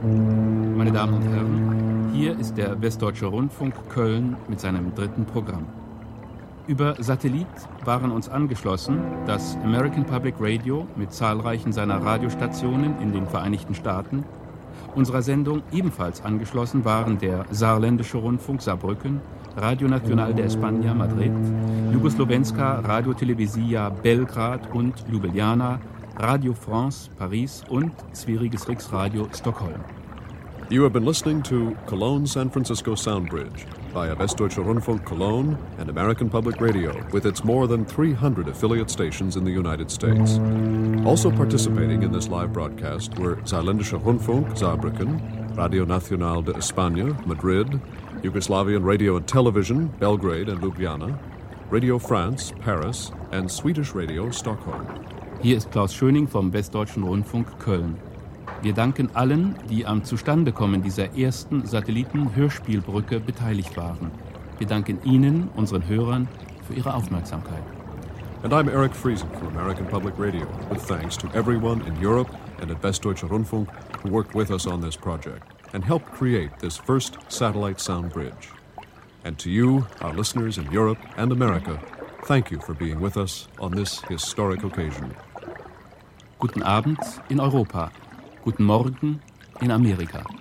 Meine Damen und Herren, hier ist der Westdeutsche Rundfunk Köln mit seinem 3. Programm. Über Satellit waren uns angeschlossen das American Public Radio mit zahlreichen seiner Radiostationen in den Vereinigten Staaten. Unserer Sendung ebenfalls angeschlossen waren der Saarländische Rundfunk Saarbrücken, Radio Nacional de España Madrid, Jugoslovenska Radio Televizija Belgrad und Ljubljana, Radio France Paris und Sveriges Riksradio Stockholm. You have been listening to Cologne-San Francisco Sound Bridge via Westdeutscher Rundfunk Cologne and American Public Radio with its more than 300 affiliate stations in the United States. Also participating in this live broadcast were Saarländischer Rundfunk Saarbrücken, Radio Nacional de España Madrid, Yugoslavian Radio and Television Belgrade and Ljubljana, Radio France Paris and Swedish Radio Stockholm. Hier ist Klaus Schöning vom Westdeutschen Rundfunk Köln. Wir danken allen, die am Zustandekommen dieser ersten Satelliten-Hörspielbrücke beteiligt waren. Wir danken Ihnen, unseren Hörern, für Ihre Aufmerksamkeit. And I'm Eric Friesen from American Public Radio, with thanks to everyone in Europe and at Westdeutscher Rundfunk who worked with us on this project and helped create this first satellite sound bridge. And to you, our listeners in Europe and America, thank you for being with us on this historic occasion. Guten Abend in Europa. Guten Morgen in Amerika.